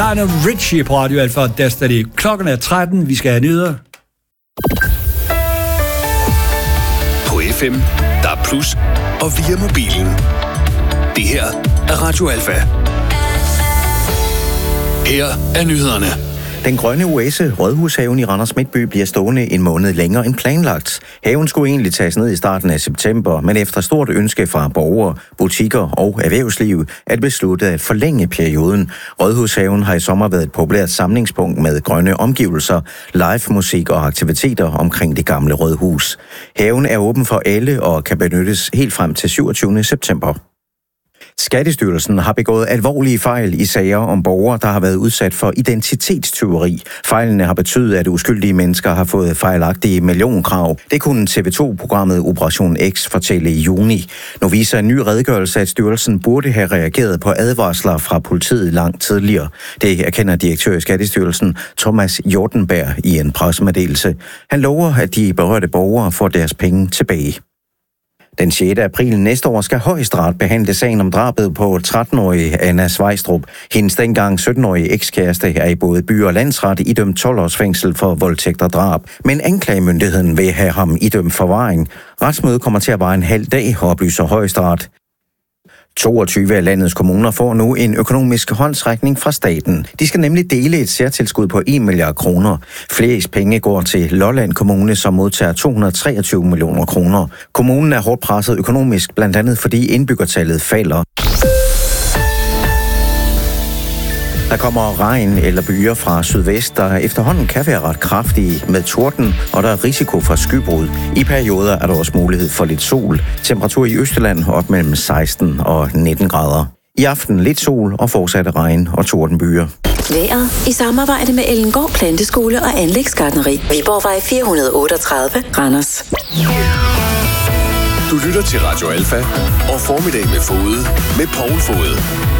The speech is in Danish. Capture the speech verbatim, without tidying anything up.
Lionel Richie på Radio Alfa Destiny. Klokken er tretten, vi skal have nyheder. På F M, der er plus, og via mobilen. Det her er Radio Alfa. Her er nyhederne. Den grønne oase, Rådhushaven i Randers Midtby, bliver stående en måned længere end planlagt. Haven skulle egentlig tages ned i starten af september, men efter stort ønske fra borgere, butikker og erhvervsliv er det besluttet at forlænge perioden. Rådhushaven har i sommer været et populært samlingspunkt med grønne omgivelser, live musik og aktiviteter omkring det gamle Rådhus. Haven er åben for alle og kan benyttes helt frem til syvogtyvende september. Skattestyrelsen har begået alvorlige fejl i sager om borgere, der har været udsat for identitetstyveri. Fejlene har betydet, at uskyldige mennesker har fået fejlagtige millionkrav. Det kunne T V to-programmet Operation X fortælle i juni. Nu viser en ny redegørelse, at styrelsen burde have reageret på advarsler fra politiet langt tidligere. Det erkender direktør i Skattestyrelsen Thomas Jordenberg i en pressemeddelelse. Han lover, at de berørte borgere får deres penge tilbage. Den sjette april næste år skal Højesteret behandle sagen om drabet på tretten-årige Anna Svejstrup. Hendes dengang sytten-årige ekskæreste er i både by- og landsret idømt tolv års fængsel for voldtægt og drab. Men anklagemyndigheden vil have ham idømt forvaring. Retsmødet kommer til at vare en halv dag, oplyser Højesteret. toogtyve af landets kommuner får nu en økonomisk håndsrækning fra staten. De skal nemlig dele et særtilskud på en milliard kroner. Flest penge går til Lolland Kommune, som modtager to hundrede og treogtyve millioner kroner. Kommunen er hårdt presset økonomisk, blandt andet fordi indbyggertallet falder. Der kommer regn eller byger fra sydvest, der efterhånden kan være ret kraftige med torden, og der er risiko for skybrud. I perioder er der også mulighed for lidt sol. Temperatur i Østjylland op mellem seksten og nitten grader. I aften lidt sol og fortsatte regn og tordenbyger. Vejret i samarbejde med Ellengård Planteskole og Anlægsgartneri. Viborgvej fire hundrede og otteogtredive, Randers. Du lytter til Radio Alfa og Formiddag med Fode med Poul Fode.